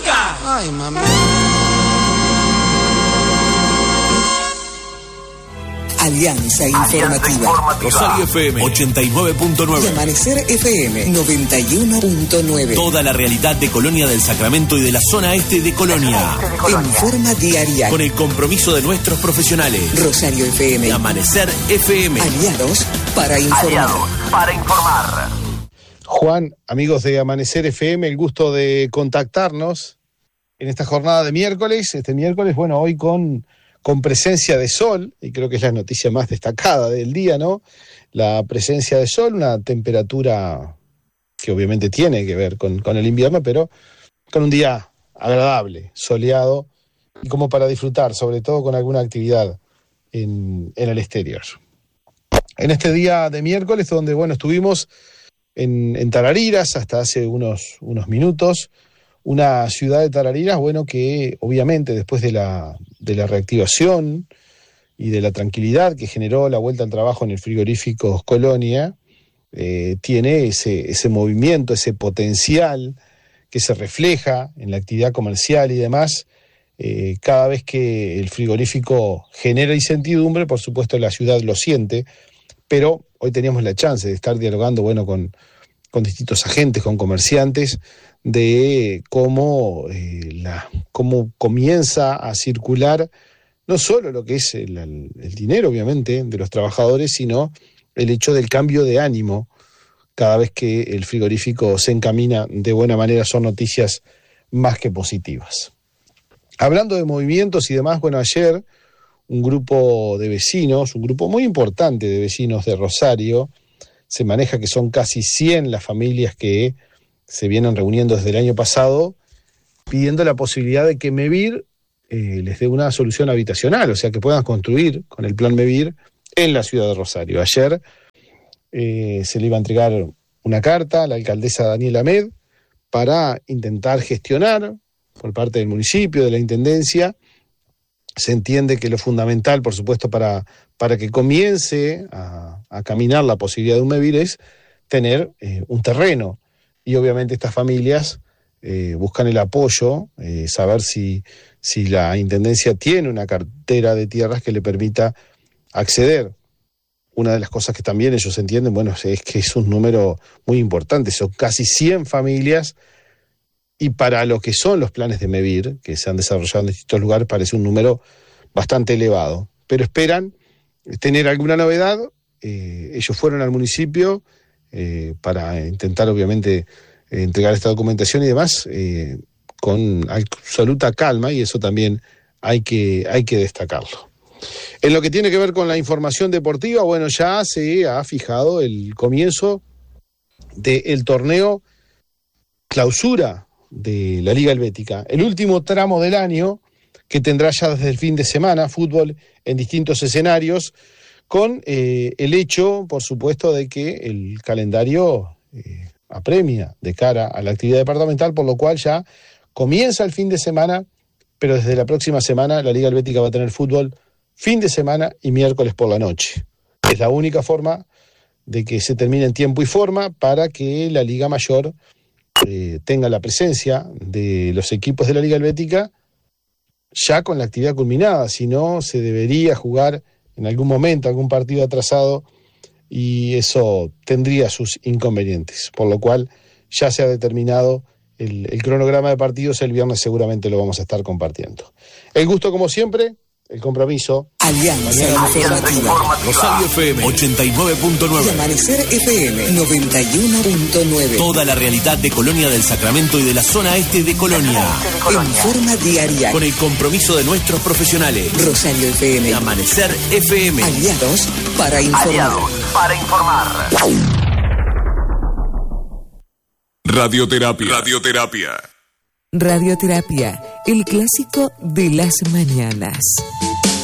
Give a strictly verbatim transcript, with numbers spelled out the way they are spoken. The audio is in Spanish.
Tuca. Ay, mamá. Alianza Informativa. Rosario F M ochenta y nueve punto nueve. Y Amanecer F M noventa y uno punto nueve. Toda la realidad de Colonia del Sacramento y de la zona este de Colonia. En forma diaria. Con el compromiso de nuestros profesionales. Rosario F M y Amanecer F M. Aliados para informar. Aliados para informar. Juan, amigos de Amanecer F M, el gusto de contactarnos en esta jornada de miércoles. Este miércoles, bueno, hoy con... con presencia de sol, y creo que es la noticia más destacada del día, ¿no? La presencia de sol, una temperatura que obviamente tiene que ver con, con el invierno, pero con un día agradable, soleado, y como para disfrutar, sobre todo con alguna actividad en, en el exterior. En este día de miércoles, donde, bueno, estuvimos en, en Tarariras hasta hace unos, unos minutos, una ciudad de Tarariras, bueno, que obviamente después de la, de la reactivación y de la tranquilidad que generó la vuelta al trabajo en el frigorífico Colonia, eh, tiene ese, ese movimiento, ese potencial que se refleja en la actividad comercial y demás. Eh, cada vez que el frigorífico genera incertidumbre, por supuesto la ciudad lo siente, pero hoy teníamos la chance de estar dialogando, bueno, con, con distintos agentes, con comerciantes, de cómo, eh, la, cómo comienza a circular no solo lo que es el, el, el dinero, obviamente, de los trabajadores, sino el hecho del cambio de ánimo cada vez que el frigorífico se encamina de buena manera. Son noticias más que positivas. Hablando de movimientos y demás, bueno, ayer un grupo de vecinos, un grupo muy importante de vecinos de Rosario, se maneja que son casi cien las familias que se vienen reuniendo desde el año pasado, pidiendo la posibilidad de que MEVIR eh, les dé una solución habitacional, o sea, que puedan construir con el plan MEVIR en la ciudad de Rosario. Ayer eh, se le iba a entregar una carta a la alcaldesa Daniela Med para intentar gestionar por parte del municipio, de la intendencia. Se entiende que lo fundamental, por supuesto, para, para que comience a, a caminar la posibilidad de un MEVIR es tener eh, un terreno. Y obviamente estas familias eh, buscan el apoyo, eh, saber si, si la Intendencia tiene una cartera de tierras que le permita acceder. Una de las cosas que también ellos entienden, bueno, es que es un número muy importante, son casi cien familias, y para lo que son los planes de MEVIR, que se han desarrollado en distintos lugares, parece un número bastante elevado. Pero esperan tener alguna novedad. Eh, ellos fueron al municipio, Eh, para intentar obviamente eh, entregar esta documentación y demás eh, con absoluta calma, y eso también hay que, hay que destacarlo. En lo que tiene que ver con la información deportiva, bueno, ya se ha fijado el comienzo del torneo clausura de la Liga Helvética, el último tramo del año, que tendrá ya desde el fin de semana fútbol en distintos escenarios, con eh, el hecho, por supuesto, de que el calendario eh, apremia de cara a la actividad departamental, por lo cual ya comienza el fin de semana, pero desde la próxima semana la Liga Helvética va a tener fútbol fin de semana y miércoles por la noche. Es la única forma de que se termine en tiempo y forma para que la Liga Mayor eh, tenga la presencia de los equipos de la Liga Helvética ya con la actividad culminada. Si no, se debería jugar en algún momento algún partido atrasado, y eso tendría sus inconvenientes, por lo cual ya se ha determinado el, el cronograma de partidos. El viernes seguramente lo vamos a estar compartiendo. El gusto, como siempre, el compromiso. Alianza Informativa. Rosario F M ochenta y nueve punto nueve. Y Amanecer F M noventa y uno punto nueve. Toda la realidad de Colonia del Sacramento y de la zona este de Colonia. En forma diaria. Con el compromiso de nuestros profesionales. Rosario F M y Amanecer F M. Aliados para informar. Aliados para informar. Radioterapia. Radioterapia. Radioterapia, el clásico de las mañanas.